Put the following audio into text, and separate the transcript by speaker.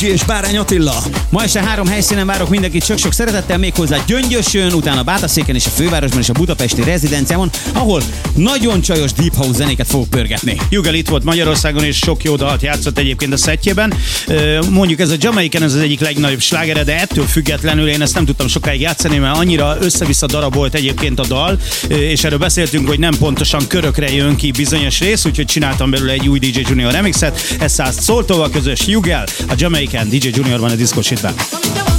Speaker 1: és Bárány Attila.
Speaker 2: Ma este 3 helyszínen várok mindenkit sok-sok szeretettel, méghozzá Gyöngyösön, utána Bátaszéken és a fővárosban és a budapesti rezidenciámon, ahol nagyon csajos deep house zenéket fogok pörgetni.
Speaker 3: Jugel itt volt Magyarországon, és sok jó dalt játszott egyébként a szettjében. Mondjuk ez a Jamaican, ez az egyik legnagyobb slágere, de ettől függetlenül én ezt nem tudtam sokáig játszani, mert annyira össze-vissza darabolt egyébként a dal, és erről beszéltünk, hogy nem pontosan körökre jön ki bizonyos rész, úgyhogy csináltam belőle egy új DJ Junior remixet. Ez 100 Szoltóval közös Jugel, a Jamaican DJ Junior van a Disco Shitben.